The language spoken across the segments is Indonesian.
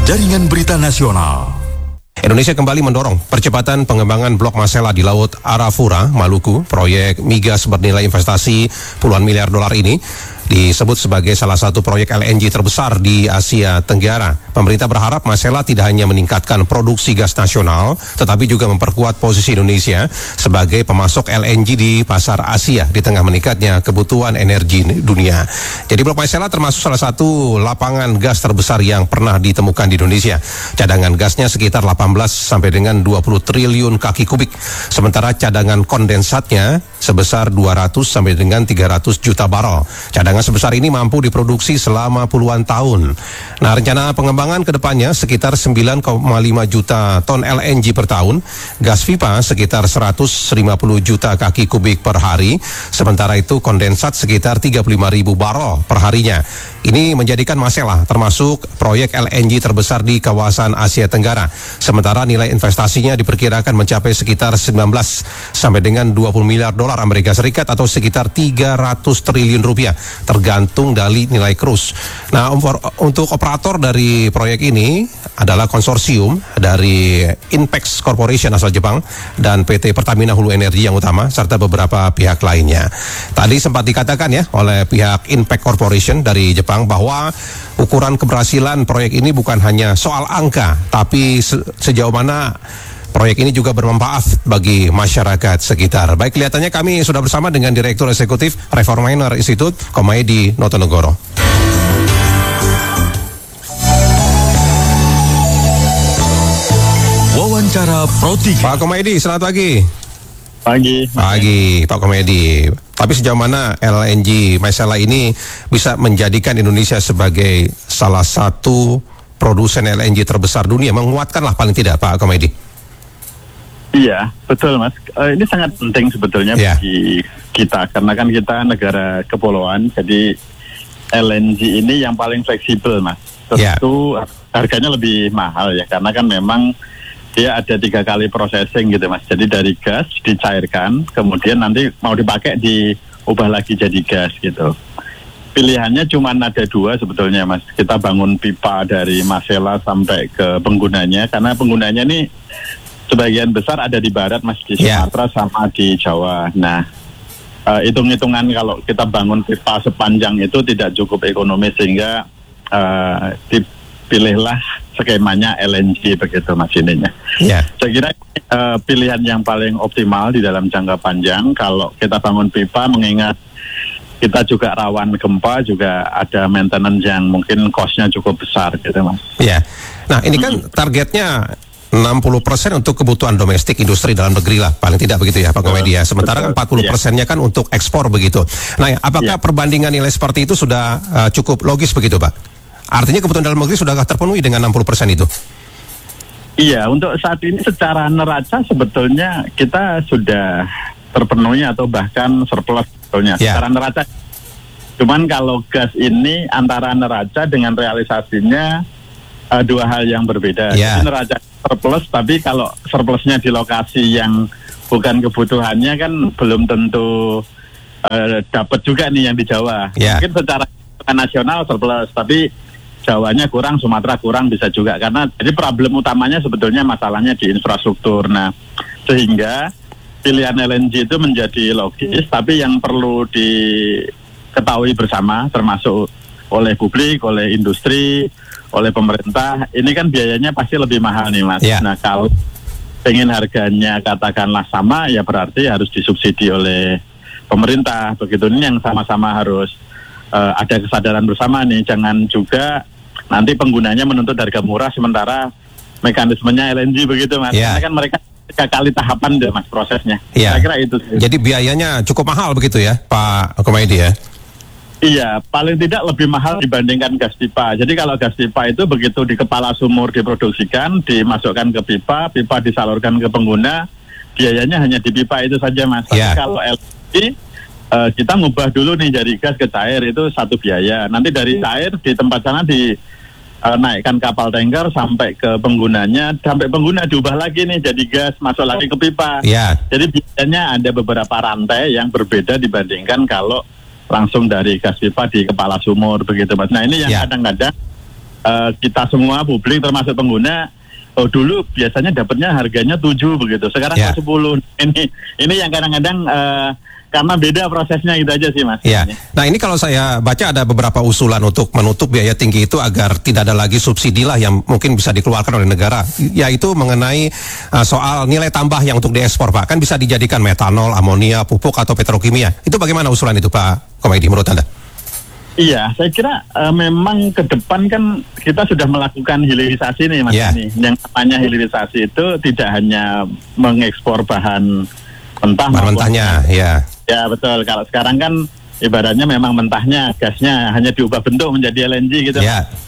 Jaringan Berita Nasional. Indonesia kembali mendorong percepatan pengembangan blok Masela di Laut Arafura, Maluku. Proyek migas bernilai investasi puluhan miliar dolar ini disebut sebagai salah satu proyek LNG terbesar di Asia Tenggara. Pemerintah berharap Masela tidak hanya meningkatkan produksi gas nasional, tetapi juga memperkuat posisi Indonesia sebagai pemasok LNG di pasar Asia di tengah meningkatnya kebutuhan energi dunia. Jadi blok Masela termasuk salah satu lapangan gas terbesar yang pernah ditemukan di Indonesia. Cadangan gasnya sekitar 18 sampai dengan 20 triliun kaki kubik. Sementara cadangan kondensatnya sebesar 200 sampai dengan 300 juta barrel. Cadangan sebesar ini mampu diproduksi selama puluhan tahun. Nah, rencana pengembangan ke depannya sekitar 9,5 juta ton LNG per tahun, gas pipa sekitar 150 juta kaki kubik per hari, sementara itu kondensat sekitar 35.000 barrel per harinya. Ini menjadikan Masela termasuk proyek LNG terbesar di kawasan Asia Tenggara. Sementara nilai investasinya diperkirakan mencapai sekitar 19 sampai dengan 20 miliar dolar Amerika Serikat atau sekitar 300 triliun rupiah tergantung dari nilai krus. Nah, untuk operator dari proyek ini adalah konsorsium dari Inpex Corporation asal Jepang dan PT Pertamina Hulu Energi yang utama serta beberapa pihak lainnya. Tadi sempat dikatakan ya oleh pihak Inpex Corporation dari Jepang bahwa ukuran keberhasilan proyek ini bukan hanya soal angka, tapi sejauh mana proyek ini juga bermanfaat bagi masyarakat sekitar. Baik, kelihatannya kami sudah bersama dengan Direktur Eksekutif Reforminer Institute, Komaydi Notonegoro. Wawancara Pro 3. Pak Komaydi, selamat pagi. Pagi, Pak Komaydi. Tapi sejauh mana LNG Masela ini bisa menjadikan Indonesia sebagai salah satu produsen LNG terbesar dunia? Menguatkanlah paling tidak, Pak Komaydi. Iya, betul Mas. Ini sangat penting sebetulnya bagi kita, karena kan kita negara kepulauan, jadi LNG ini yang paling fleksibel Mas. Tentu harganya lebih mahal ya, karena kan memang dia ada 3 kali processing gitu Mas. Jadi dari gas dicairkan, kemudian nanti mau dipakai diubah lagi jadi gas gitu. Pilihannya cuma ada 2 sebetulnya Mas. Kita bangun pipa dari Masela sampai ke penggunanya, karena penggunanya ini sebagian besar ada di barat Mas, di Sumatera sama di Jawa. Nah, hitung-hitungan kalau kita bangun pipa sepanjang itu tidak cukup ekonomis, sehingga dipilihlah skemanya LNG begitu Mas ininya. Saya kira pilihan yang paling optimal di dalam jangka panjang kalau kita bangun pipa, mengingat kita juga rawan gempa, juga ada maintenance yang mungkin cost-nya cukup besar gitu Mas. Nah, ini kan targetnya 60% untuk kebutuhan domestik industri dalam negeri lah, paling tidak begitu ya Pak Komaydi ya. Sementara kan 40%-nya kan untuk ekspor begitu. Nah, apakah perbandingan nilai seperti itu sudah cukup logis begitu Pak? Artinya kebutuhan dalam negeri sudah terpenuhi dengan 60% itu? Iya, untuk saat ini secara neraca sebetulnya kita sudah terpenuhi atau bahkan surplus sebetulnya secara neraca. Cuman kalau gas ini antara neraca dengan realisasinya 2 hal yang berbeda. Jadi neraca surplus, tapi kalau surplusnya di lokasi yang bukan kebutuhannya kan belum tentu dapat juga nih yang di Jawa. Mungkin secara nasional surplus, tapi Jawanya kurang, Sumatera kurang bisa juga, karena jadi problem utamanya sebetulnya masalahnya di infrastruktur. Nah, sehingga pilihan LNG itu menjadi logis, tapi yang perlu diketahui bersama termasuk oleh publik, oleh industri, oleh pemerintah, ini kan biayanya pasti lebih mahal nih Mas. Nah, kalau pengen harganya katakanlah sama, ya berarti harus disubsidi oleh pemerintah. Begitu, ini yang sama-sama harus ada kesadaran bersama nih, jangan juga nanti penggunanya menuntut harga murah sementara mekanismenya LNG begitu Mas. Karena kan mereka 3 kali tahapan deh Mas prosesnya. Saya kira itu. Jadi biayanya cukup mahal begitu ya Pak Komaydi ya? Iya, paling tidak lebih mahal dibandingkan gas pipa. Jadi kalau gas pipa itu begitu di kepala sumur diproduksikan, dimasukkan ke pipa, pipa disalurkan ke pengguna, biayanya hanya di pipa itu saja Mas. Tapi kalau LNG kita ngubah dulu nih dari gas ke cair, itu satu biaya. Nanti dari cair di tempat sana dinaikkan kapal tanker sampai ke penggunanya, sampai pengguna diubah lagi nih jadi gas, masuk lagi ke pipa. Jadi biasanya ada beberapa rantai yang berbeda dibandingkan kalau langsung dari gas pipa di kepala sumur begitu Mas. Nah, ini yang kadang-kadang kita semua publik termasuk pengguna, oh dulu biasanya dapatnya harganya 7 begitu, sekarang 10. Ini yang kadang-kadang karena beda prosesnya gitu aja sih Mas. Ya. Nah ini kalau saya baca ada beberapa usulan untuk menutup biaya tinggi itu agar tidak ada lagi subsidi lah yang mungkin bisa dikeluarkan oleh negara, yaitu mengenai soal nilai tambah yang untuk diekspor Pak, kan bisa dijadikan metanol, amonia, pupuk atau petrokimia. Itu bagaimana usulan itu Pak Komaydi menurut Anda? Iya, saya kira memang ke depan kan kita sudah melakukan hilirisasi nih Mas. Yang namanya hilirisasi itu tidak hanya mengekspor bahan mentahnya, Ya betul. Kalau sekarang kan ibaratnya memang mentahnya, gasnya hanya diubah bentuk menjadi LNG gitu.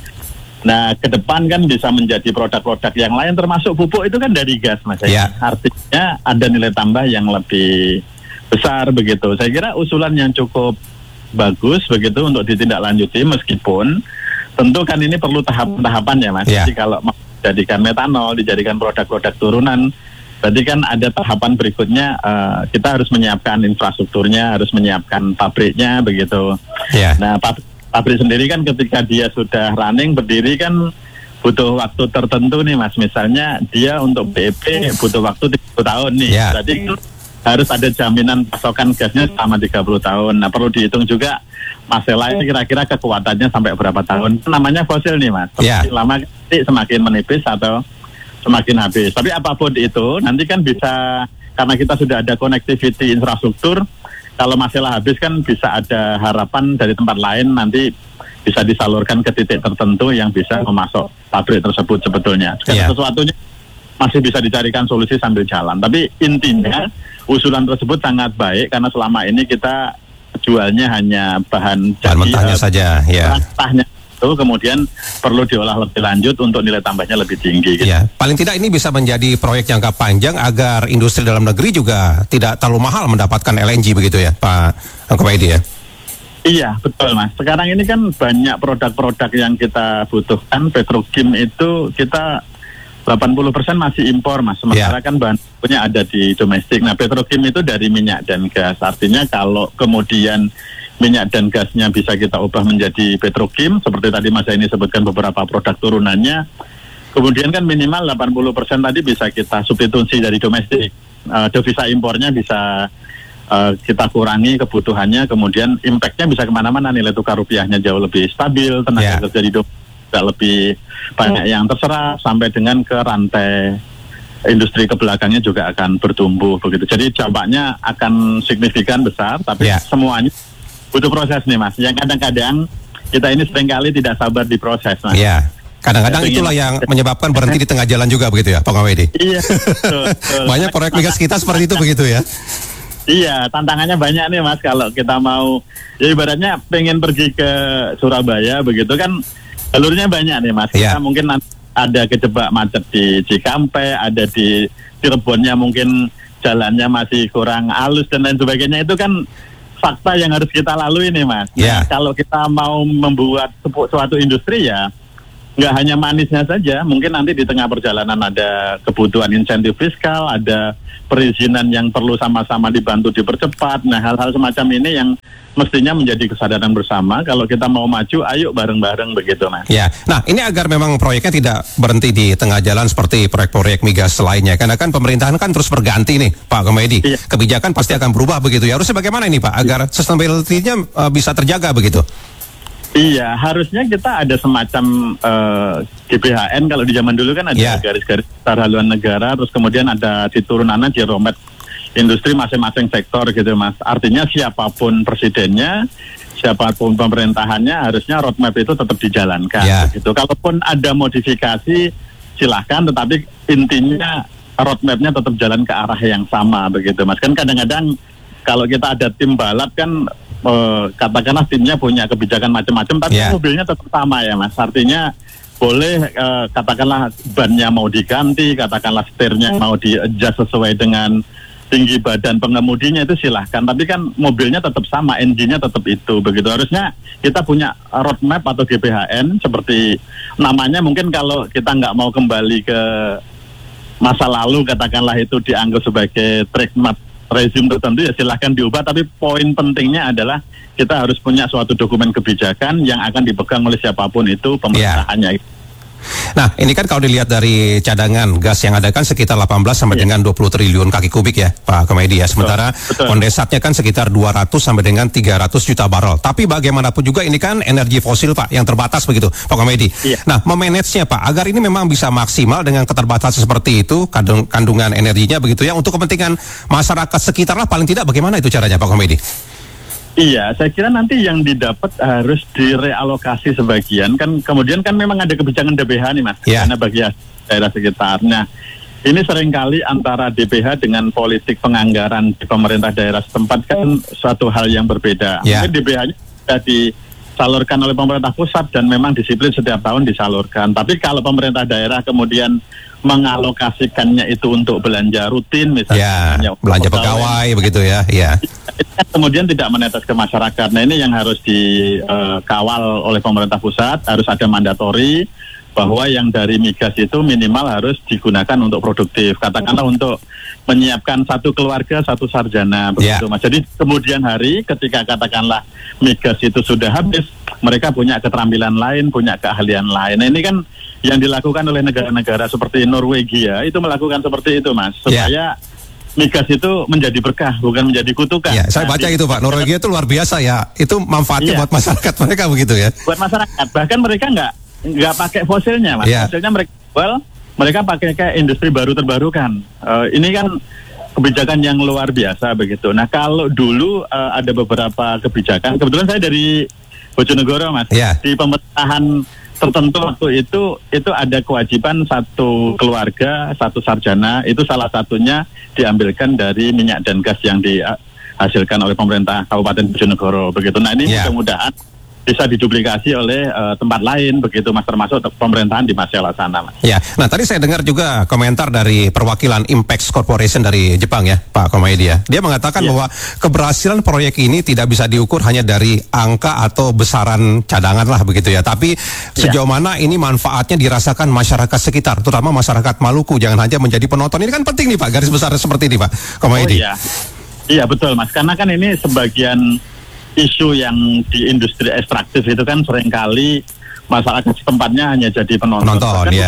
Nah, ke depan kan bisa menjadi produk-produk yang lain, termasuk pupuk itu kan dari gas, Mas. Artinya ada nilai tambah yang lebih besar begitu. Saya kira usulan yang cukup bagus begitu untuk ditindaklanjuti, meskipun tentu kan ini perlu tahapan-tahapan ya, Mas. Jadi kalau mau dijadikan metanol, dijadikan produk-produk turunan, berarti kan ada tahapan berikutnya, kita harus menyiapkan infrastrukturnya, harus menyiapkan pabriknya begitu. Nah, pabrik sendiri kan ketika dia sudah running berdiri kan butuh waktu tertentu nih Mas. Misalnya dia untuk BEP butuh waktu 30 tahun nih. Berarti harus ada jaminan pasokan gasnya selama 30 tahun. Nah, perlu dihitung juga masalah ini kira-kira kekuatannya sampai berapa tahun. Namanya fosil nih Mas. Semakin lama semakin menipis atau semakin habis. Tapi apapun itu, nanti kan bisa, karena kita sudah ada connectivity infrastruktur, kalau masalah habis kan bisa ada harapan dari tempat lain nanti bisa disalurkan ke titik tertentu yang bisa memasok pabrik tersebut sebetulnya. Sesuatunya masih bisa dicarikan solusi sambil jalan. Tapi intinya usulan tersebut sangat baik karena selama ini kita jualnya hanya bahan mentahnya saja, mentahnya itu kemudian perlu diolah lebih lanjut untuk nilai tambahnya lebih tinggi. Gitu. Paling tidak ini bisa menjadi proyek jangka panjang agar industri dalam negeri juga tidak terlalu mahal mendapatkan LNG begitu ya, Pak Komaydi ya. Iya, betul Mas. Sekarang ini kan banyak produk-produk yang kita butuhkan, petrokim itu kita 80% masih impor Mas, sementara kan bahan bakunya ada di domestik. Nah, petrokim itu dari minyak dan gas. Artinya kalau kemudian minyak dan gasnya bisa kita ubah menjadi petrokim, seperti tadi Mas ini sebutkan beberapa produk turunannya, kemudian kan minimal 80% tadi bisa kita substitusi dari domestik. Devisa impornya bisa kita kurangi kebutuhannya, kemudian impact-nya bisa kemana-mana, nilai tukar rupiahnya jauh lebih stabil, tenaga kerja di domestik lebih banyak yang terserap, sampai dengan ke rantai industri ke belakangnya juga akan bertumbuh begitu. Jadi dampaknya akan signifikan besar, tapi semuanya butuh proses nih Mas. Yang kadang-kadang kita ini seringkali tidak sabar di proses Mas. Kadang-kadang itulah yang menyebabkan berhenti di tengah jalan juga begitu ya Pak Komaydi. Betul. Banyak proyek migas kita seperti itu begitu ya. Iya, tantangannya banyak nih Mas. Kalau kita mau, ya ibaratnya pengen pergi ke Surabaya begitu kan, jalurnya banyak nih Mas. Kita mungkin ada kejebak macet di Cikampek, ada di Cirebonnya mungkin jalannya masih kurang halus dan lain sebagainya. Itu kan fakta yang harus kita lalui nih Mas. Nah, kalau kita mau membuat suatu industri ya nggak hanya manisnya saja, mungkin nanti di tengah perjalanan ada kebutuhan insentif fiskal, ada perizinan yang perlu sama-sama dibantu dipercepat. Nah, hal-hal semacam ini yang mestinya menjadi kesadaran bersama. Kalau kita mau maju, ayo bareng-bareng begitu Mas. Nah ini agar memang proyeknya tidak berhenti di tengah jalan seperti proyek-proyek migas lainnya. Karena kan pemerintahan kan terus berganti nih Pak Komaydi. Kebijakan pasti akan berubah begitu ya. Harusnya bagaimana ini Pak agar sustainability-nya bisa terjaga begitu? Iya, harusnya kita ada semacam GBHN. Kalau di zaman dulu kan ada garis-garis besar haluan negara, terus kemudian ada diturunannya di roadmap industri masing-masing sektor gitu Mas. Artinya siapapun presidennya, siapapun pemerintahannya, harusnya roadmap itu tetap dijalankan. Gitu. Kalaupun ada modifikasi silahkan, tetapi intinya roadmapnya tetap jalan ke arah yang sama begitu Mas. Kan kadang-kadang kalau kita ada tim balap kan katakanlah timnya punya kebijakan macam-macam, tapi mobilnya tetap sama ya Mas. Artinya boleh katakanlah bannya mau diganti, katakanlah setirnya mau di-adjust sesuai dengan tinggi badan pengemudinya, itu silahkan. Tapi kan mobilnya tetap sama, engine-nya tetap itu begitu. Harusnya kita punya roadmap atau GBHN seperti namanya. Mungkin kalau kita nggak mau kembali ke masa lalu, katakanlah itu dianggap sebagai trademark rezim tertentu ya silahkan diubah, tapi poin pentingnya adalah kita harus punya suatu dokumen kebijakan yang akan dipegang oleh siapapun itu pemerintahannya. Nah, ini kan kalau dilihat dari cadangan gas yang ada kan sekitar 18 sampai dengan 20 triliun kaki kubik ya, Pak Komaydi ya. Sementara kondensatnya kan sekitar 200 sampai dengan 300 juta barrel. Tapi bagaimanapun juga ini kan energi fosil, Pak, yang terbatas begitu, Pak Komaydi. Nah, memanagenya, Pak, agar ini memang bisa maksimal dengan keterbatasan seperti itu, kandungan energinya begitu ya, untuk kepentingan masyarakat sekitar lah paling tidak, bagaimana itu caranya, Pak Komaydi? Iya, saya kira nanti yang didapat harus direalokasi sebagian, kan kemudian kan memang ada kebijakan DPH nih Mas, karena bagi daerah sekitar. Nah, ini seringkali antara DPH dengan politik penganggaran di pemerintah daerah setempat kan suatu hal yang berbeda. Mungkin DPH-nya sudah disalurkan oleh pemerintah pusat dan memang disiplin setiap tahun disalurkan. Tapi kalau pemerintah daerah kemudian mengalokasikannya itu untuk belanja rutin, misalnya belanja pegawai begitu ya, kemudian tidak menetes ke masyarakat. Nah, ini yang harus dikawal oleh pemerintah pusat, harus ada mandatori bahwa yang dari migas itu minimal harus digunakan untuk produktif, katakanlah untuk menyiapkan satu keluarga, satu sarjana begitu Mas. Jadi kemudian hari ketika katakanlah migas itu sudah habis, mereka punya keterampilan lain, punya keahlian lain. Nah, ini kan yang dilakukan oleh negara-negara seperti Norwegia itu melakukan seperti itu Mas, supaya migas itu menjadi berkah, bukan menjadi kutukan. Saya baca itu Pak, Norwegia itu luar biasa ya, itu manfaatnya buat masyarakat mereka begitu ya. Buat masyarakat, bahkan mereka nggak pakai fosilnya Mas, fosilnya mereka jual, mereka pakai kayak industri baru terbarukan. Ini kan kebijakan yang luar biasa begitu. Nah, kalau dulu ada beberapa kebijakan, kebetulan saya dari Bojonegoro Mas, di pemerintahan tertentu waktu itu ada kewajiban satu keluarga, satu sarjana, itu salah satunya diambilkan dari minyak dan gas yang dihasilkan oleh pemerintah Kabupaten Bojonegoro begitu. Nah, ini mudah-mudahan bisa diduplikasi oleh tempat lain begitu Mas, termasuk pemerintahan di Masela sana Mas. Nah tadi saya dengar juga komentar dari perwakilan Impex Corporation dari Jepang ya, Pak Komaydi ya. Dia mengatakan bahwa keberhasilan proyek ini tidak bisa diukur hanya dari angka atau besaran cadangan lah begitu ya, tapi sejauh mana ini manfaatnya dirasakan masyarakat sekitar, terutama masyarakat Maluku, jangan hanya menjadi penonton. Ini kan penting nih Pak, garis besar seperti ini Pak Komaydi. Iya betul Mas, karena kan ini sebagian isu yang di industri ekstraktif itu kan seringkali masyarakat setempatnya hanya jadi penonton.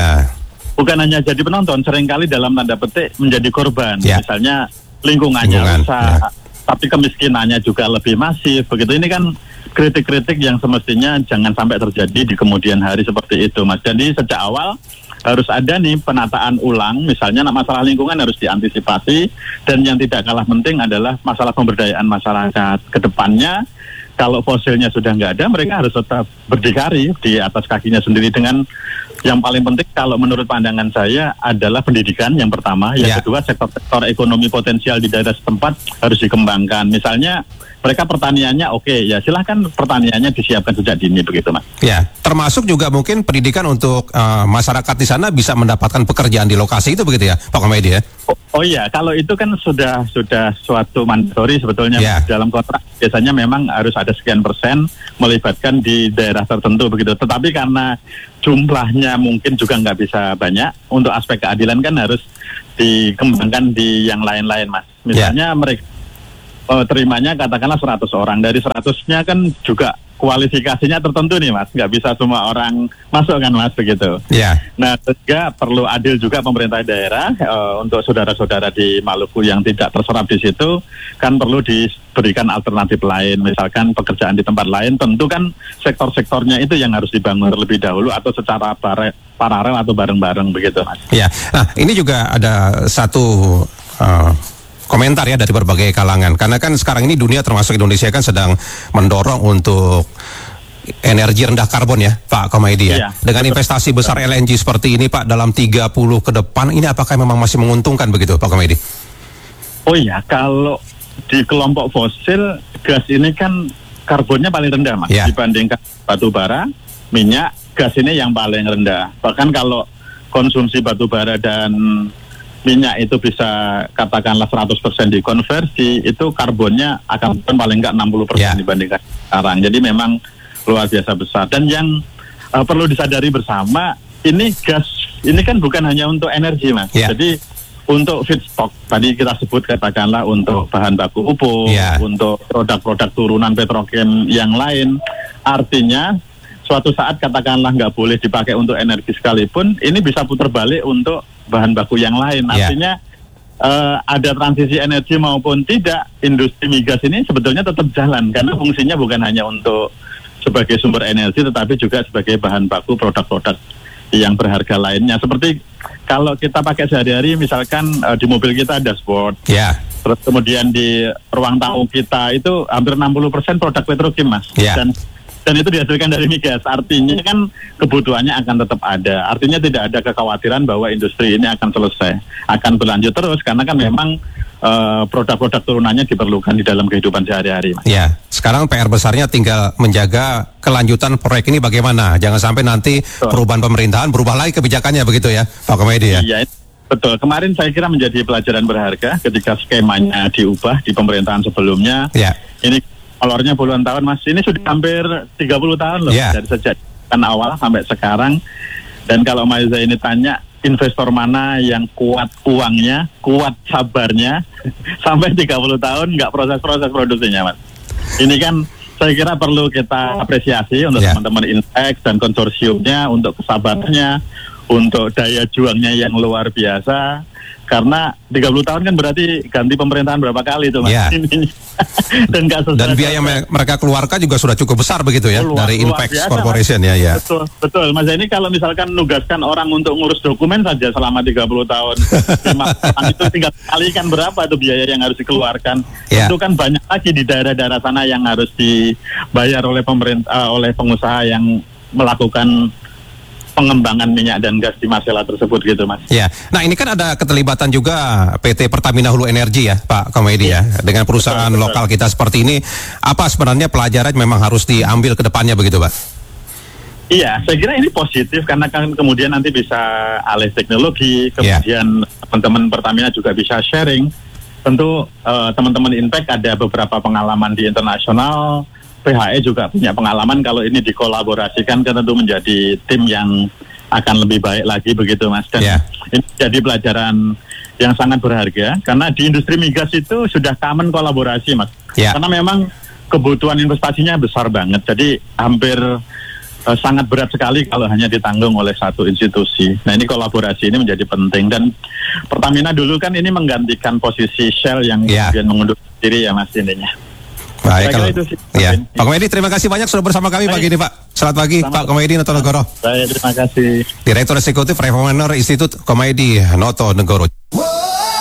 Bukan hanya jadi penonton, seringkali dalam tanda petik menjadi korban. Misalnya lingkungannya rusak, tapi kemiskinannya juga lebih masif. Begitu, ini kan kritik-kritik yang semestinya jangan sampai terjadi di kemudian hari seperti itu Mas. Jadi sejak awal harus ada nih penataan ulang, misalnya masalah lingkungan harus diantisipasi, dan yang tidak kalah penting adalah masalah pemberdayaan masyarakat. Kedepannya kalau fosilnya sudah nggak ada, mereka harus tetap berdikari di atas kakinya sendiri. Dengan yang paling penting kalau menurut pandangan saya adalah pendidikan yang pertama, yang kedua sektor ekonomi potensial di daerah setempat harus dikembangkan. Misalnya mereka pertaniannya ya silahkan pertaniannya disiapkan sejak dini begitu Mas. Termasuk juga mungkin pendidikan untuk masyarakat di sana bisa mendapatkan pekerjaan di lokasi itu begitu ya Pak Komaydi ya. Kalau itu kan sudah suatu mandatori sebetulnya dalam kontrak, biasanya memang harus ada sekian persen melibatkan di daerah tertentu begitu. Tetapi karena jumlahnya mungkin juga nggak bisa banyak, untuk aspek keadilan kan harus dikembangkan di yang lain-lain Mas. Misalnya mereka terimanya katakanlah 100 orang, dari 100-nya kan juga kualifikasinya tertentu nih Mas, nggak bisa semua orang masuk kan Mas begitu. Nah, juga perlu adil juga pemerintah daerah untuk saudara-saudara di Maluku yang tidak terserap di situ, kan perlu diberikan alternatif lain, misalkan pekerjaan di tempat lain. Tentu kan sektor-sektornya itu yang harus dibangun terlebih dahulu atau secara paralel atau bareng-bareng begitu Mas. Nah ini juga ada satu komentar ya dari berbagai kalangan, karena kan sekarang ini dunia termasuk Indonesia kan sedang mendorong untuk energi rendah karbon ya Pak Komaydi ya. Dengan investasi besar LNG seperti ini Pak dalam 30 ke depan, ini apakah memang masih menguntungkan begitu Pak Komaydi? Kalau di kelompok fosil, gas ini kan karbonnya paling rendah Mas, dibandingkan batu bara, minyak, gas ini yang paling rendah. Bahkan kalau konsumsi batu bara dan minyak itu bisa katakanlah 100% dikonversi, itu karbonnya akan paling enggak 60% dibandingkan sekarang. Jadi memang luar biasa besar. Dan yang perlu disadari bersama, ini gas ini kan bukan hanya untuk energi Mas. Jadi untuk feedstock, tadi kita sebut katakanlah untuk bahan baku pupuk, untuk produk-produk turunan petrokem yang lain, artinya suatu saat katakanlah nggak boleh dipakai untuk energi sekalipun, ini bisa putar balik untuk bahan baku yang lain. Artinya ada transisi energi maupun tidak, industri migas ini sebetulnya tetap jalan, karena fungsinya bukan hanya untuk sebagai sumber energi, tetapi juga sebagai bahan baku produk-produk yang berharga lainnya. Seperti kalau kita pakai sehari-hari, misalkan di mobil kita dashboard, terus kemudian di ruang tamu kita itu hampir 60% produk petrokem, Mas. Dan itu dihasilkan dari migas. Artinya kan kebutuhannya akan tetap ada. Artinya tidak ada kekhawatiran bahwa industri ini akan selesai, akan berlanjut terus, karena kan memang produk-produk turunannya diperlukan di dalam kehidupan sehari-hari, Mas. Ya, sekarang PR besarnya tinggal menjaga kelanjutan proyek ini bagaimana. Jangan sampai nanti perubahan pemerintahan berubah lagi kebijakannya, begitu ya, Pak Komaydi ya? Iya, betul. Kemarin saya kira menjadi pelajaran berharga ketika skemanya diubah di pemerintahan sebelumnya. Ini kolornya puluhan tahun, Mas. Ini sudah hampir 30 tahun loh, dari sejak awal sampai sekarang. Dan kalau Mas ini tanya, investor mana yang kuat uangnya, kuat sabarnya, sampai 30 tahun nggak proses-proses produksinya, Mas. Ini kan saya kira perlu kita apresiasi untuk teman-teman Inpex dan konsorsiumnya, untuk kesabarannya, untuk daya juangnya yang luar biasa. Karena 30 tahun kan berarti ganti pemerintahan berapa kali itu, Mas. Dan biaya yang mereka keluarkan juga sudah cukup besar begitu ya, dari Inpex Corporation, Mas. Betul, Mas. Ini kalau misalkan nugaskan orang untuk ngurus dokumen saja selama 30 tahun, 5 tahun itu tinggal kalikan berapa itu biaya yang harus dikeluarkan. Itu kan banyak lagi di daerah-daerah sana yang harus dibayar oleh pemerintah, oleh pengusaha yang melakukan pengembangan minyak dan gas di Masela tersebut gitu, Mas. Nah ini kan ada keterlibatan juga PT Pertamina Hulu Energi ya, Pak Komaydi ya. Dengan perusahaan lokal kita seperti ini, apa sebenarnya pelajaran memang harus diambil ke depannya begitu, Pak? Iya, saya kira ini positif karena kan kemudian nanti bisa alih teknologi, kemudian teman-teman Pertamina juga bisa sharing. Tentu teman-teman Inpex ada beberapa pengalaman di internasional. PHE juga punya pengalaman, kalau ini dikolaborasikan kan tentu menjadi tim yang akan lebih baik lagi begitu, Mas. Dan ini jadi pelajaran yang sangat berharga karena di industri migas itu sudah common kolaborasi, Mas. Karena memang kebutuhan investasinya besar banget, jadi hampir sangat berat sekali kalau hanya ditanggung oleh satu institusi. Nah ini kolaborasi ini menjadi penting, dan Pertamina dulu kan ini menggantikan posisi Shell yang kemudian mengundurkan diri ya, Mas, intinya. Baik, kalau Pak Komaydi, terima kasih banyak sudah bersama kami pagi ini, Pak. Selamat pagi, Pak Komaydi Notonegoro. Terima kasih. Direktur Eksekutif Reformer Institut Komaydi Notonegoro.